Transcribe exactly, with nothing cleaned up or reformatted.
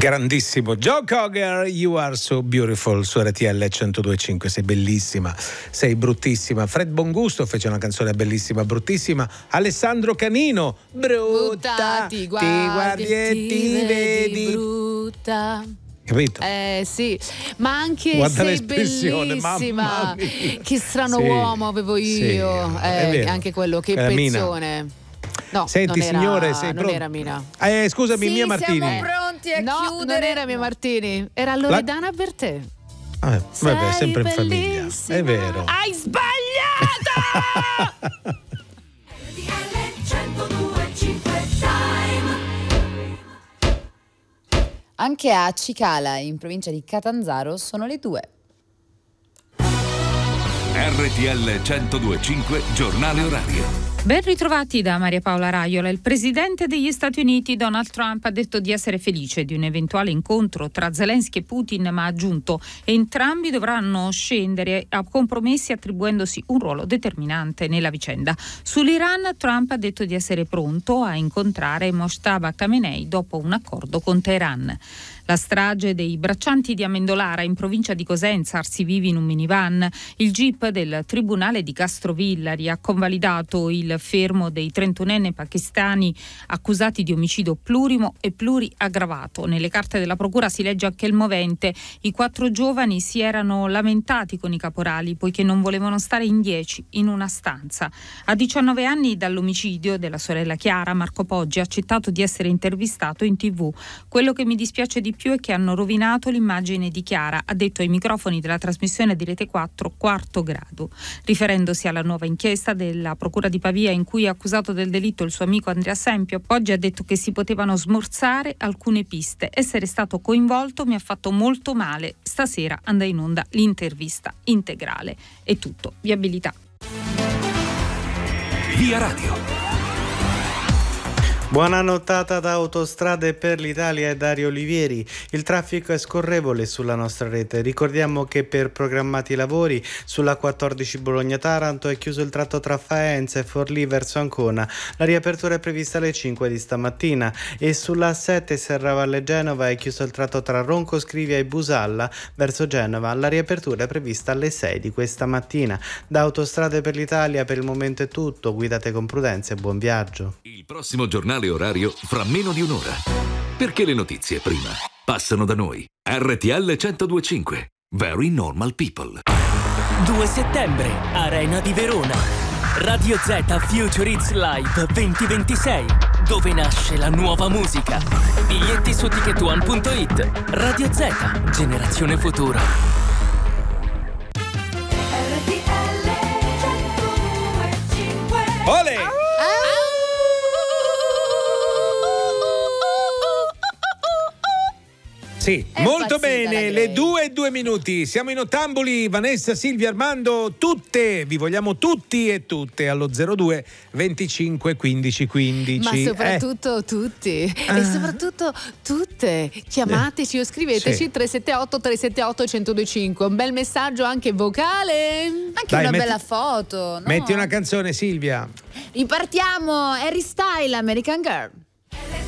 Grandissimo Joe Cocker, You Are So Beautiful su R T L centodue e cinque. Sei bellissima, sei bruttissima. Fred Bongusto fece una canzone bellissima, bruttissima. Alessandro Canino, brutta, ti guardi, ti guardi e ti, ti vedi brutta. Capito? Eh sì, ma anche Guarda sei l'espressione, bellissima. Che strano sì, uomo avevo io. Sì, eh, anche quello, che eh, pezzone. No, senti non era, signore, sei non pronto? era Mina. Eh, scusami, sì, Mia Martini. Siamo pronti a no, chiudere. non era Mia Martini, era Loredana Bertè. Ah, vabbè, sempre in famiglia. Bellissima. È vero. Hai sbagliato! Anche a Cicala, in provincia di Catanzaro, sono le due. R T L centodue e cinque, giornale orario. Ben ritrovati da Maria Paola Raiola. Il presidente degli Stati Uniti Donald Trump ha detto di essere felice di un eventuale incontro tra Zelensky e Putin, ma ha aggiunto entrambi dovranno scendere a compromessi attribuendosi un ruolo determinante nella vicenda. Sull'Iran Trump ha detto di essere pronto a incontrare Mojtaba Khamenei dopo un accordo con Teheran. La strage dei braccianti di Amendolara in provincia di Cosenza, arsi vivi in un minivan. Il jeep del tribunale di Castrovillari ha convalidato il fermo dei trentunenne pakistani accusati di omicidio plurimo e pluriaggravato. Nelle carte della procura si legge anche il movente. I quattro giovani si erano lamentati con i caporali poiché non volevano stare in dieci in una stanza. A diciannove anni dall'omicidio della sorella Chiara, Marco Poggi ha accettato di essere intervistato in tivù. Quello che mi dispiace di più è che hanno rovinato l'immagine di Chiara, ha detto ai microfoni della trasmissione di Rete quattro Quarto Grado. Riferendosi alla nuova inchiesta della Procura di Pavia in cui è accusato del delitto il suo amico Andrea Sempio, Poggi ha detto che si potevano smorzare alcune piste. Essere stato coinvolto mi ha fatto molto male. Stasera andrà in onda l'intervista integrale. È tutto. Viabilità. Via Radio. Buona nottata da Autostrade per l'Italia e Dario Olivieri. Il traffico è scorrevole sulla nostra rete. Ricordiamo che per programmati lavori sulla quattordici Bologna-Taranto è chiuso il tratto tra Faenza e Forlì verso Ancona. La riapertura è prevista alle cinque di stamattina e sulla A sette Serravalle-Genova è chiuso il tratto tra Ronco Scrivia e Busalla verso Genova. La riapertura è prevista alle sei di questa mattina. Da Autostrade per l'Italia per il momento è tutto. Guidate con prudenza e buon viaggio. Il prossimo giornale orario fra meno di un'ora. Perché le notizie prima passano da noi. R T L centodue e cinque. Very Normal People. due settembre, Arena di Verona. Radio Z Future Hits Live duemilaventisei, dove nasce la nuova musica. Biglietti su ticket one punto it. Radio Z, generazione futura. Ole! Sì, È molto impazzita la bene, Grey. le due e due minuti, siamo in Ottamboli, Vanessa, Silvia, Armando, tutte, vi vogliamo tutti e tutte allo zero due venticinque quindici quindici. Ma soprattutto tutti e soprattutto tutte, chiamateci o scriveteci Sì. tre sette otto tre sette otto uno zero due cinque, un bel messaggio anche vocale. Anche Dai, una metti- bella foto, no? Metti una canzone, Silvia. Ripartiamo, Harry Style, American Girl.